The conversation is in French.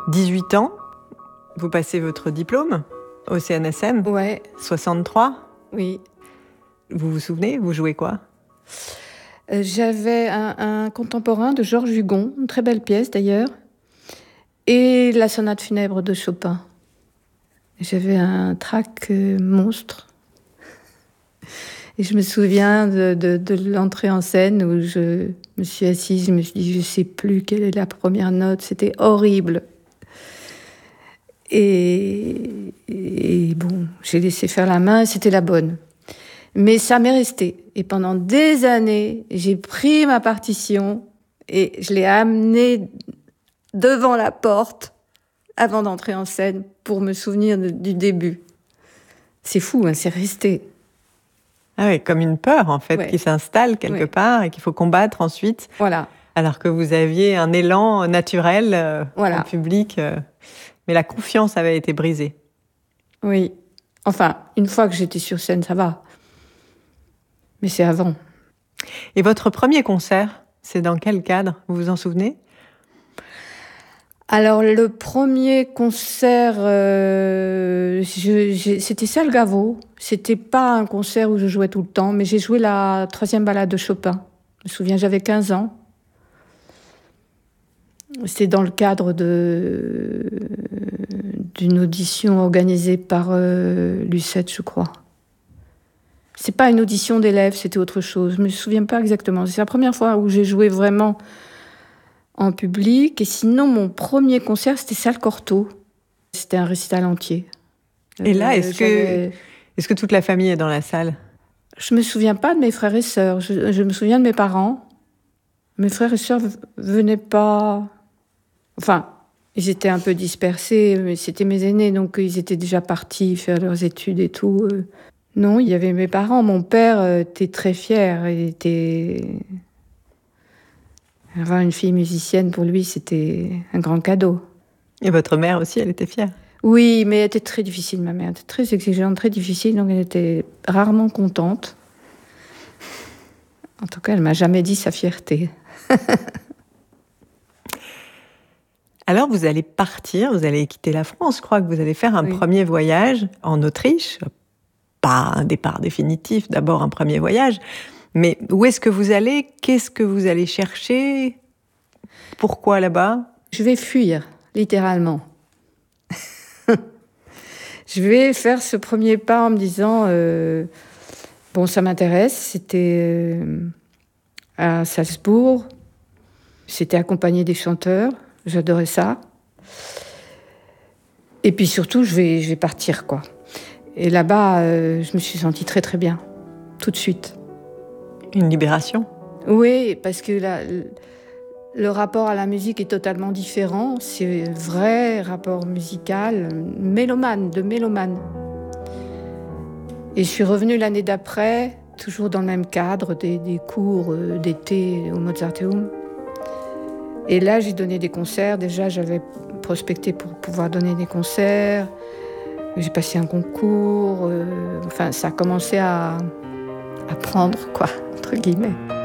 18 ans, vous passez votre diplôme au CNSM. Ouais. 63. Oui. Vous vous souvenez, vous jouez quoi? J'avais un contemporain de Georges Hugon, une très belle pièce d'ailleurs, et la sonate funèbre de Chopin. J'avais un trac monstre. Et je me souviens de l'entrée en scène où je me suis assise, je me suis dit, je ne sais plus quelle est la première note, c'était horrible. Et bon, j'ai laissé faire la main, c'était la bonne. Mais ça m'est resté. Et pendant des années, j'ai pris ma partition et je l'ai amenée devant la porte avant d'entrer en scène pour me souvenir du début. C'est fou, hein, c'est resté. Ah oui, comme une peur en fait, Ouais. qui s'installe quelque part et qu'il faut combattre ensuite. Voilà. Alors que vous aviez un élan naturel Voilà. en public, mais la confiance avait été brisée. Oui. Enfin, une fois que j'étais sur scène, ça va. Mais c'est avant. Et votre premier concert, c'est dans quel cadre? Vous vous en souvenez? Alors, le premier concert, c'était Salle Gaveau. C'était pas un concert où je jouais tout le temps, mais j'ai joué la 3e ballade de Chopin. Je me souviens, j'avais 15 ans. C'était dans le cadre d'une audition organisée par Lucette, je crois. C'est pas une audition d'élèves, c'était autre chose. Je me souviens pas exactement. C'est la première fois où j'ai joué vraiment en public. Et sinon, mon premier concert, c'était Salle Cortot. C'était un récital entier. Et là, est-ce que toute la famille est dans la salle? Je me souviens pas de mes frères et sœurs. Je me souviens de mes parents. Mes frères et sœurs venaient pas... Enfin, ils étaient un peu dispersés, mais c'était mes aînés, donc ils étaient déjà partis faire leurs études et tout. Non, il y avait mes parents. Mon père était très fier. Avoir une fille musicienne, pour lui, c'était un grand cadeau. Et votre mère aussi, elle était fière? Oui, mais elle était très difficile, ma mère. Elle était très exigeante, très difficile, donc elle était rarement contente. En tout cas, elle m'a jamais dit sa fierté. Alors, vous allez partir, vous allez quitter la France. Je crois que vous allez faire un premier voyage en Autriche. Pas un départ définitif, d'abord un premier voyage. Mais où est-ce que vous allez? Qu'est-ce que vous allez chercher? Pourquoi là-bas? Je vais fuir, littéralement. Je vais faire ce premier pas en me disant bon, ça m'intéresse. C'était à Salzbourg. C'était accompagné des chanteurs. J'adorais ça. Et puis surtout, je vais partir, quoi. Et là-bas, je me suis sentie très, très bien. Tout de suite. Une libération? Oui, parce que le rapport à la musique est totalement différent. C'est un vrai rapport musical, de mélomane. Et je suis revenue l'année d'après, toujours dans le même cadre, des cours d'été au Mozarteum. Et là, j'ai donné des concerts. Déjà, j'avais prospecté pour pouvoir donner des concerts. J'ai passé un concours. Enfin, ça a commencé à prendre, quoi, entre guillemets.